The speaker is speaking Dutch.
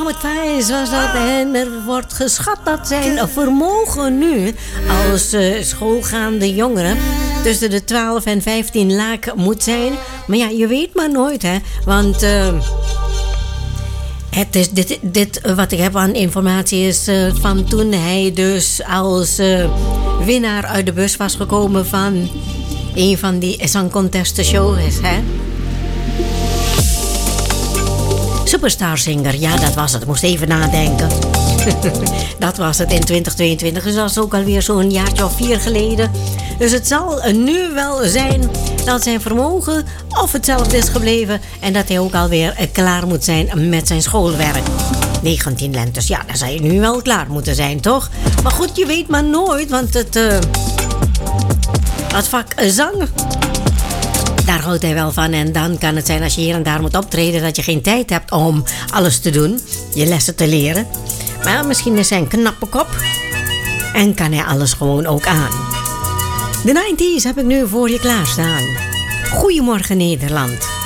Mohammed Faiz was dat. En er wordt geschat dat zijn vermogen nu als schoolgaande jongeren tussen de 12 en 15 laak moet zijn. Maar ja, je weet maar nooit, hè. Want het is dit wat ik heb aan informatie is van toen hij dus als winnaar uit de bus was gekomen van een van die Song Contest shows, hè. Superstar Singer, ja, dat was het. Ik moest even nadenken. Dat was het in 2022. Dus dat is ook alweer zo'n jaartje of 4 geleden. Dus het zal nu wel zijn dat zijn vermogen of hetzelfde is gebleven. En dat hij ook alweer klaar moet zijn met zijn schoolwerk. 19 lentes, ja, dan zou je nu wel klaar moeten zijn, toch? Maar goed, je weet maar nooit, want het vak zang, daar houdt hij wel van. En dan kan het zijn als je hier en daar moet optreden dat je geen tijd hebt om alles te doen. Je lessen te leren. Maar misschien is hij een knappe kop. En kan hij alles gewoon ook aan. De 90's heb ik nu voor je klaarstaan. Goedemorgen Nederland.